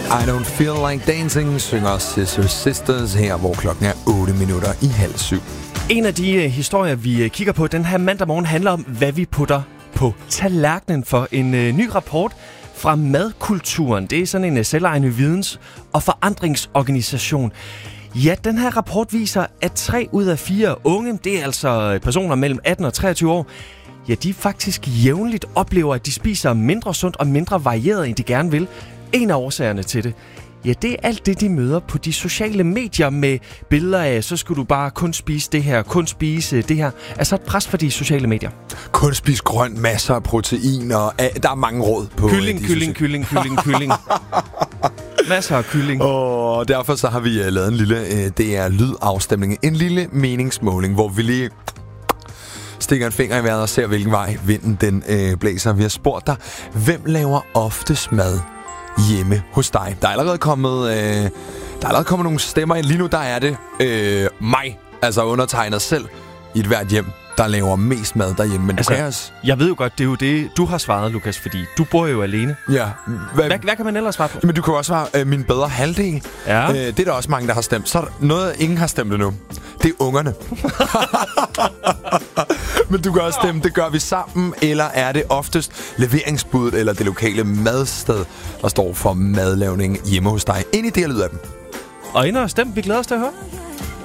I don't feel like dancing, synger Sister Sisters her, hvor klokken er 7:08. En af de historier, vi kigger på den her mandag morgen, handler om, hvad vi putter på tallerkenen for en ny rapport fra Madkulturen. Det er sådan en selvejende videns- og forandringsorganisation. Ja, den her rapport viser, at 3 ud af 4 unge, det er altså personer mellem 18 og 23 år, ja, de faktisk jævnligt oplever, at de spiser mindre sundt og mindre varieret, end de gerne vil. En af årsagerne til det, ja, det er alt det, de møder på de sociale medier med billeder af, så skulle du bare kun spise det her, kun spise det her. Altså et pres for de sociale medier. Kun spise grønt, masser af proteiner. Der er mange råd på Kylling. Masser af kylling. Og derfor så har vi lavet en lille DR-lydafstemning. En lille meningsmåling, hvor vi lige stikker en finger i vejret og ser, hvilken vej vinden den blæser. Vi har spurgt dig, hvem laver oftest mad hjemme hos dig? Der er allerede kommet nogle stemmer ind. Lige nu der er det mig, altså undertegnet selv, i et hvert hjem, der laver mest mad derhjemme. Men altså, jeg ved jo godt, det er jo det, du har svaret, Lukas, fordi du bor jo alene. Ja. Hvad kan man ellers svare på? Men du kan også svare min bedre halvdel. Ja. Det er der også mange, der har stemt. Så er der noget, ingen har stemt endnu. Det er ungerne. Men du kan også stemme, det gør vi sammen, eller er det oftest leveringsbuddet eller det lokale madsted, der står for madlavning hjemme hos dig? Ind i det her lyd af dem. Og ind og stem, vi glæder os til at høre.